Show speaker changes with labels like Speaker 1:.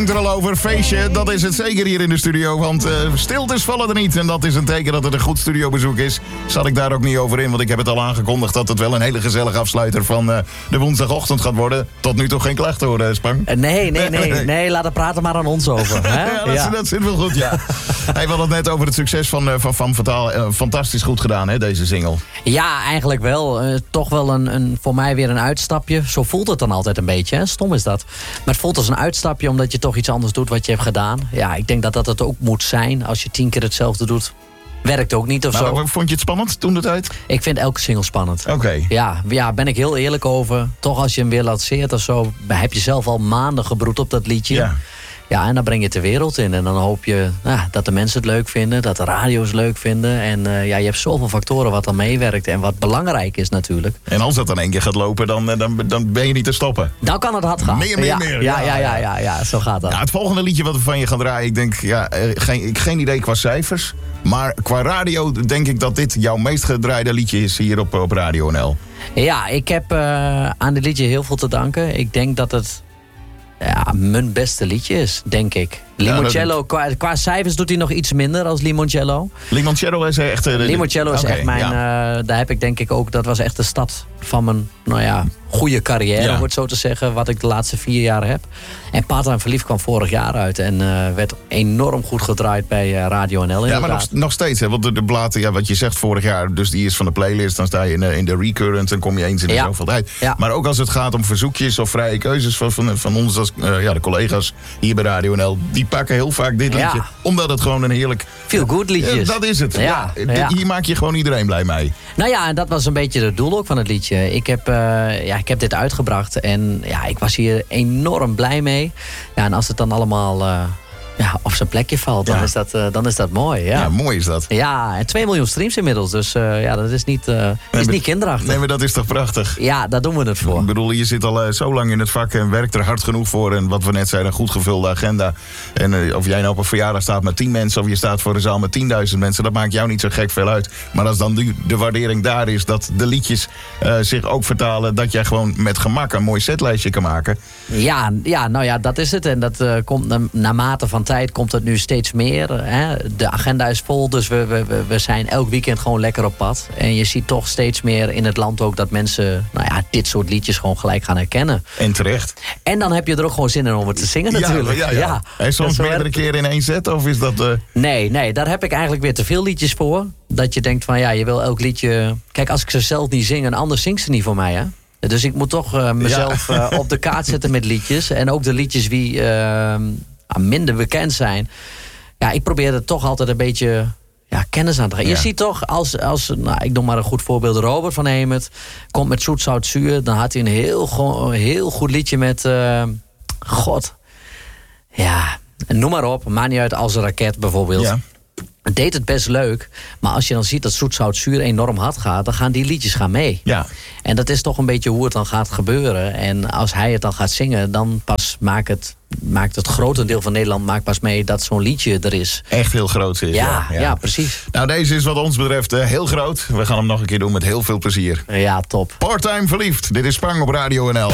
Speaker 1: zingt er al over. Feestje, dat is het zeker hier in de studio. Want stiltes vallen er niet. En dat is een teken dat het een goed studiobezoek is. Zat ik daar ook niet over in. Want ik heb het al aangekondigd dat het wel een hele gezellige afsluiter van de woensdagochtend gaat worden. Tot nu toe geen klachten hoor, Spang.
Speaker 2: Nee, laat het praten maar aan ons over. Hè?
Speaker 1: Ja, dat zit wel goed, ja. We hadden het net over het succes van Fataal. Fantastisch goed gedaan, hè, deze single.
Speaker 2: Ja, eigenlijk wel. Toch wel voor mij weer een uitstapje. Zo voelt het dan altijd een beetje. Hè? Stom is dat. Maar het voelt als een uitstapje omdat je toch iets anders doet wat je hebt gedaan. Ja, ik denk dat het ook moet zijn. Als je 10 keer hetzelfde doet, werkt ook niet of zo.
Speaker 1: Vond je het spannend toen de tijd?
Speaker 2: Ik vind elke single spannend.
Speaker 1: Oké.
Speaker 2: Ja, ben ik heel eerlijk over. Toch als je hem weer lanceert of zo, heb je zelf al maanden gebroed op dat liedje.
Speaker 1: Ja.
Speaker 2: Ja, en dan breng je het de wereld in. En dan hoop je dat de mensen het leuk vinden. Dat de radio's het leuk vinden. En je hebt zoveel factoren wat dan meewerkt. En wat belangrijk is natuurlijk.
Speaker 1: En als dat dan 1 keer gaat lopen, dan ben je niet te stoppen.
Speaker 2: Dan kan het hard gaan.
Speaker 1: Meer.
Speaker 2: Ja, zo gaat dat.
Speaker 1: Ja, het volgende liedje wat we van je gaan draaien. Ik denk, geen idee qua cijfers. Maar qua radio denk ik dat dit jouw meest gedraaide liedje is hier op Radio NL.
Speaker 2: Ja, ik heb aan dit liedje heel veel te danken. Ik denk dat het mijn beste liedje is, denk ik. Limoncello, qua cijfers doet hij nog iets minder als Limoncello.
Speaker 1: Limoncello is echt...
Speaker 2: Limoncello is echt mijn... daar heb ik denk ik ook... Dat was echt de start van mijn goede carrière, om het zo te zeggen. Wat ik de laatste 4 jaar heb. En Part-Time Verliefd kwam vorig jaar uit. En werd enorm goed gedraaid bij Radio NL.
Speaker 1: Ja, maar nog steeds. Hè, want de platen, wat je zegt vorig jaar... Dus die is van de playlist. Dan sta je in de recurrent. Dan kom je eens in de zoveel tijd. Ja. Maar ook als het gaat om verzoekjes of vrije keuzes van ons als de collega's hier bij Radio NL... Die pakken heel vaak dit liedje. Omdat het gewoon een heerlijk...
Speaker 2: Feel good liedje is.
Speaker 1: Dat is het. Hier maak je gewoon iedereen blij mee.
Speaker 2: Nou ja, en dat was een beetje het doel ook van het liedje. Ik heb dit uitgebracht en ik was hier enorm blij mee. Ja, en als het dan allemaal op zijn plekje valt, dan is dat mooi. Ja,
Speaker 1: mooi is dat.
Speaker 2: Ja, en 2 miljoen streams inmiddels. Dus dat is niet kinderachtig.
Speaker 1: Nee, maar dat is toch prachtig?
Speaker 2: Ja, daar doen we het voor.
Speaker 1: Ik bedoel, je zit al zo lang in het vak en werkt er hard genoeg voor. En wat we net zeiden, een goed gevulde agenda. En of jij nou op een verjaardag staat met 10 mensen... of je staat voor een zaal met 10.000 mensen... dat maakt jou niet zo gek veel uit. Maar als dan nu de waardering daar is... dat de liedjes zich ook vertalen... dat jij gewoon met gemak een mooi setlijstje kan maken.
Speaker 2: Ja, dat is het. En dat komt naarmate van tijd komt het nu steeds meer. Hè? De agenda is vol, dus we zijn elk weekend gewoon lekker op pad. En je ziet toch steeds meer in het land ook dat mensen dit soort liedjes gewoon gelijk gaan herkennen.
Speaker 1: En terecht.
Speaker 2: En dan heb je er ook gewoon zin in om het te zingen natuurlijk.
Speaker 1: Ja. En soms meerdere keren in 1 set, of is dat...
Speaker 2: Nee, daar heb ik eigenlijk weer te veel liedjes voor. Dat je denkt van je wil elk liedje... Kijk, als ik ze zelf niet zing, een ander zingt ze niet voor mij, hè. Dus ik moet toch mezelf op de kaart zetten met liedjes. En ook de liedjes die minder bekend zijn. Ja, ik probeer er toch altijd een beetje kennis aan te geven. Je ziet toch, als ik noem maar een goed voorbeeld, Robert van Hemert komt met Zoet, Zout, Zuur. Dan had hij een heel goed liedje met... noem maar op. Maakt niet uit, als een raket bijvoorbeeld. Ja. Het deed het best leuk, maar als je dan ziet dat Zoet, Zout, Zuur enorm hard gaat, dan gaan die liedjes mee. Ja. En dat is toch een beetje hoe het dan gaat gebeuren. En als hij het dan gaat zingen, dan pas maakt het grotendeel van Nederland pas mee dat zo'n liedje er is.
Speaker 1: Echt heel groot is.
Speaker 2: Ja, precies.
Speaker 1: Nou, deze is wat ons betreft heel groot. We gaan hem nog een keer doen met heel veel plezier.
Speaker 2: Ja, top.
Speaker 1: Part-Time Verliefd. Dit is Spang op Radio NL.